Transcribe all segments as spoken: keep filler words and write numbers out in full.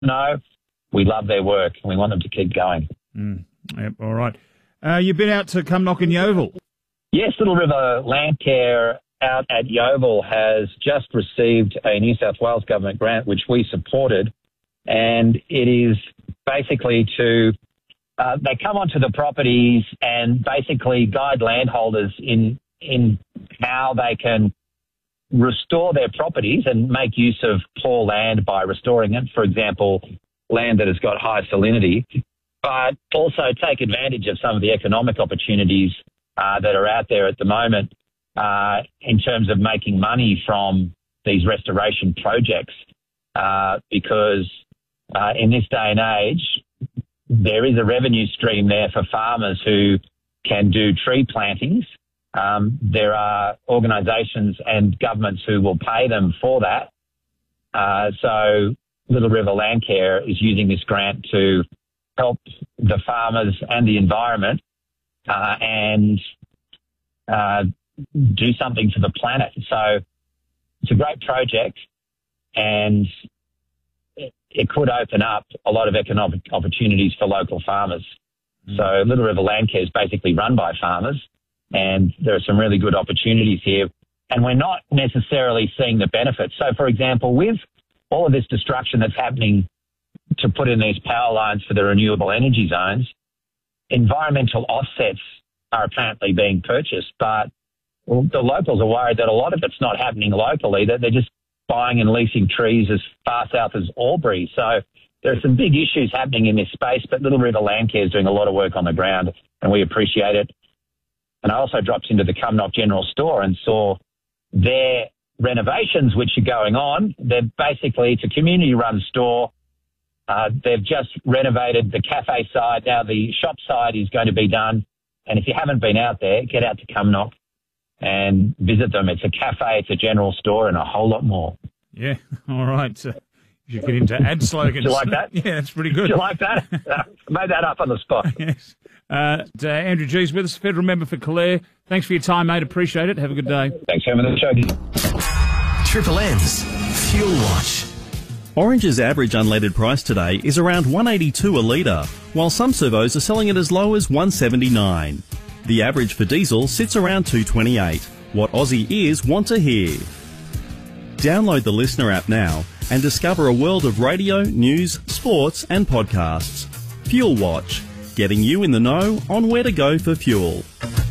know we love their work and we want them to keep going. Mm, yep, all right. Uh, you've been out to Cumnock and Yeovil? Yes, Little River Landcare out at Yeovil has just received a New South Wales government grant, which we supported, and it is basically to, uh, they come onto the properties and basically guide landholders in, in how they can restore their properties and make use of poor land by restoring it. For example, land that has got high salinity, but also take advantage of some of the economic opportunities uh, that are out there at the moment uh, in terms of making money from these restoration projects, uh, because uh, in this day and age, there is a revenue stream there for farmers who can do tree plantings. Um, there are organisations and governments who will pay them for that. Uh, so Little River Landcare is using this grant to help the farmers and the environment uh, and uh, do something for the planet. So it's a great project, and it, it could open up a lot of economic opportunities for local farmers. Mm. So Little River Landcare is basically run by farmers, and there are some really good opportunities here. And we're not necessarily seeing the benefits. So, for example, with all of this destruction that's happening to put in these power lines for the renewable energy zones, environmental offsets are apparently being purchased, but well, the locals are worried that a lot of it's not happening locally, that they're just buying and leasing trees as far south as Albury. So there are some big issues happening in this space, but Little River Landcare is doing a lot of work on the ground, and we appreciate it. And I also dropped into the Cumnock General Store and saw their renovations, which are going on. They're basically, it's a community-run store. Uh, they've just renovated the cafe side. Now the shop side is going to be done. And if you haven't been out there, get out to Cumnock and visit them. It's a cafe, it's a general store, and a whole lot more. Yeah, all right. So you should get into ad slogans. Do you like that? Yeah, that's pretty good. Do you like that? uh, made that up on the spot. Yes. Uh, uh, Andrew G's with us, federal member for Calare. Thanks for your time, mate. Appreciate it. Have a good day. Thanks for having the show. Triple M's Fuel Watch. Orange's average unleaded price today is around one eighty-two a litre, while some servos are selling it as low as one seventy-nine. The average for diesel sits around two twenty-eight. What Aussie ears want to hear. Download the Listener app now and discover a world of radio, news, sports and podcasts. Fuel Watch, getting you in the know on where to go for fuel.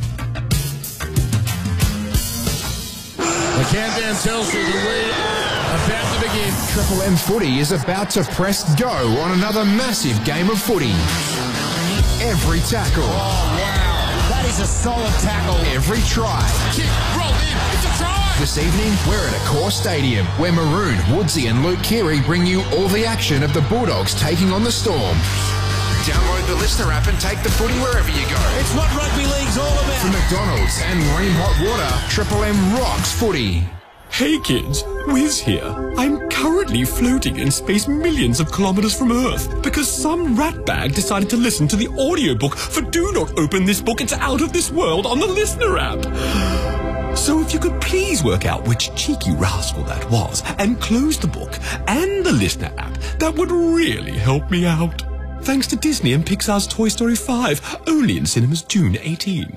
The countdown tells you that we're about to begin. Triple M Footy is about to press go on another massive game of footy. Every tackle. Oh, wow. That is a solid tackle. Every try. Kick, rolled in. It's a try. This evening, we're at Accor Stadium, where Maroon, Woodsy and Luke Keary bring you all the action of the Bulldogs taking on the Storm. Download the Listener app and take the footy wherever you go. It's what rugby league's all about. From McDonald's and Ream Hot Water, Triple M rocks footy. Hey kids, Wiz here. I'm currently floating in space millions of kilometers from Earth because some ratbag decided to listen to the audiobook for Do Not Open This Book, It's Out of This World on the Listener app. So if you could please work out which cheeky rascal that was and close the book and the Listener app, that would really help me out. Thanks to Disney and Pixar's Toy Story five, only in cinemas June eighteenth.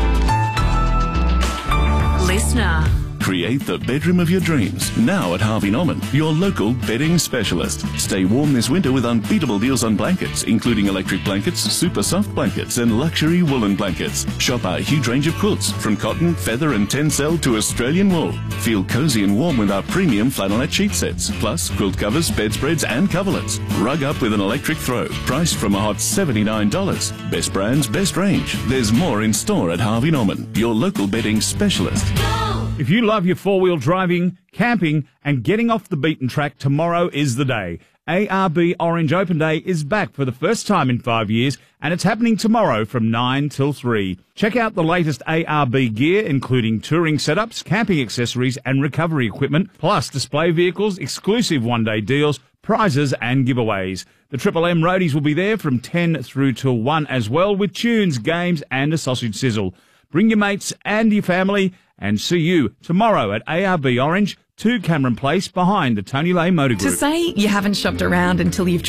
Listener. Create the bedroom of your dreams now at Harvey Norman, your local bedding specialist. Stay warm this winter with unbeatable deals on blankets, including electric blankets, super soft blankets, and luxury woolen blankets. Shop our huge range of quilts, from cotton, feather, and tencel to Australian wool. Feel cozy and warm with our premium flannelette sheet sets, plus quilt covers, bedspreads, and coverlets. Rug up with an electric throw, priced from a hot seventy-nine dollars. Best brands, best range. There's more in store at Harvey Norman, your local bedding specialist. If you love your four-wheel driving, camping and getting off the beaten track, tomorrow is the day. A R B Orange Open Day is back for the first time in five years, and it's happening tomorrow from nine till three. Check out the latest A R B gear, including touring setups, camping accessories and recovery equipment, plus display vehicles, exclusive one-day deals, prizes and giveaways. The Triple M roadies will be there from ten through till one as well, with tunes, games and a sausage sizzle. Bring your mates and your family, and see you tomorrow at A R B Orange, two Cameron Place behind the Tony Lay Motor To Group. say you haven't shopped around until you've